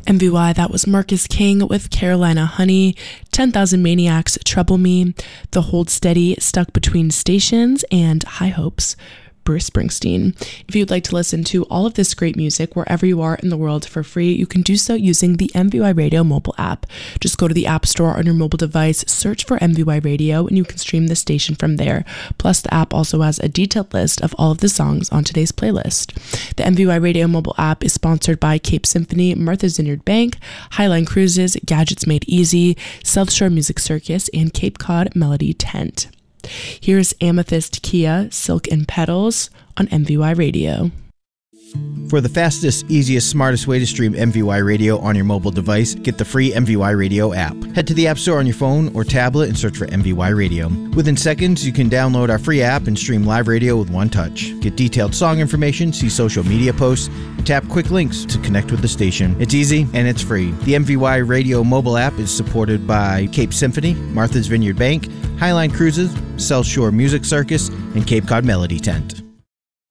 MVY, that was Marcus King with Carolina Honey, 10,000 Maniacs, Trouble Me, The Hold Steady, Stuck Between Stations, and High Hopes, Bruce Springsteen. If you'd like to listen to all of this great music wherever you are in the world for free, you can do so using the MVY Radio mobile app. Just go to the App Store on your mobile device, search for MVY Radio, and you can stream the station from there. Plus, the app also has a detailed list of all of the songs on today's playlist. The MVY Radio mobile app is sponsored by Cape Symphony, Martha's Vineyard Bank, Highline Cruises, Gadgets Made Easy, South Shore Music Circus, and Cape Cod Melody Tent. Here's Amethyst Kia, Silk and Petals on MVY Radio. For the fastest, easiest, smartest way to stream MVY Radio on your mobile device, get the free MVY Radio app. Head to the App Store on your phone or tablet and search for MVY Radio. Within seconds, you can download our free app and stream live radio with one touch. Get detailed song information, see social media posts, and tap quick links to connect with the station. It's easy and it's free. The MVY Radio mobile app is supported by Cape Symphony, Martha's Vineyard Bank, Highline Cruises, South Shore Music Circus, and Cape Cod Melody Tent.